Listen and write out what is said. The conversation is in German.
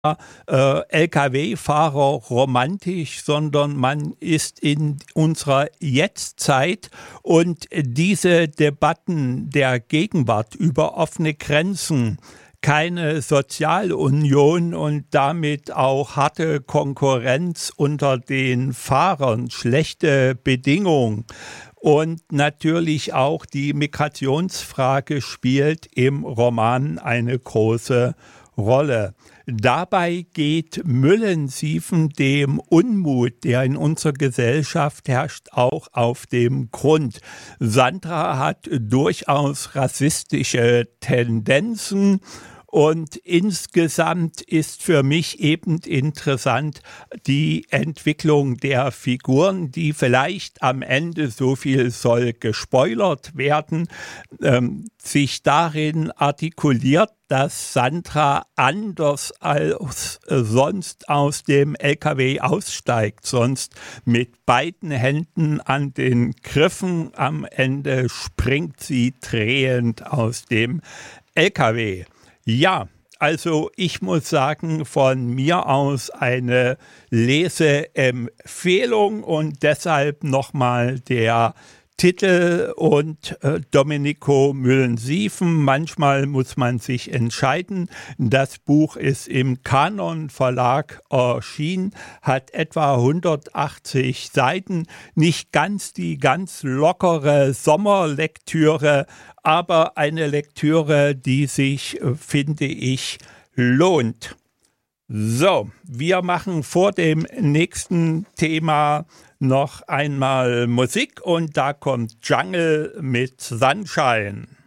Lkw-Fahrer romantisch, sondern man ist in unserer Jetztzeit und diese Debatten der Gegenwart über offene Grenzen, keine Sozialunion und damit auch harte Konkurrenz unter den Fahrern, schlechte Bedingungen. Und natürlich auch die Migrationsfrage spielt im Roman eine große Rolle. Dabei geht Müllensiefen dem Unmut, der in unserer Gesellschaft herrscht, auch auf den Grund. Sandra hat durchaus rassistische Tendenzen. Und insgesamt ist für mich eben interessant die Entwicklung der Figuren, die vielleicht am Ende, so viel soll gespoilert werden, sich darin artikuliert, dass Sandra anders als sonst aus dem LKW aussteigt, sonst mit beiden Händen an den Griffen. Am Ende springt sie drehend aus dem LKW. Ja, also ich muss sagen, von mir aus eine Leseempfehlung und deshalb nochmal der Titel und Domenico Müllensiefen. Manchmal muss man sich entscheiden. Das Buch ist im Kanon Verlag erschienen, hat etwa 180 Seiten. Nicht ganz die ganz lockere Sommerlektüre, aber eine Lektüre, die sich, finde ich, lohnt. So, wir machen vor dem nächsten Thema noch einmal Musik und da kommt Jungle mit Sunshine.